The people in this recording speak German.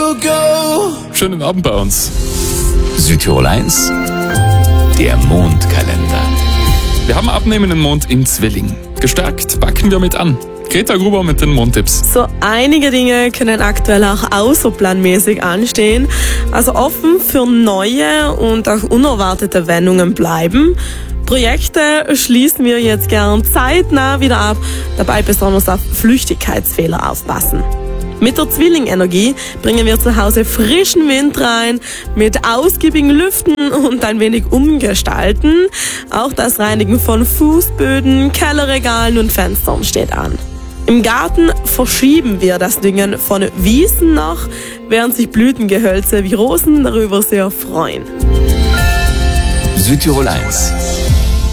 Schönen Abend bei uns. Südtirol 1, der Mondkalender. Wir haben abnehmenden Mond im Zwilling. Gestärkt packen wir mit an. Greta Gruber mit den Mondtipps. So einige Dinge können aktuell auch außerplanmäßig anstehen, also offen für neue und auch unerwartete Wendungen bleiben. Projekte schließen wir jetzt gern zeitnah wieder ab, dabei besonders auf Flüchtigkeitsfehler aufpassen. Mit der Zwillingenergie bringen wir zu Hause frischen Wind rein, mit ausgiebigen Lüften und ein wenig umgestalten. Auch das Reinigen von Fußböden, Kellerregalen und Fenstern steht an. Im Garten verschieben wir das Düngen von Wiesen noch, während sich Blütengehölze wie Rosen darüber sehr freuen. Südtirol 1,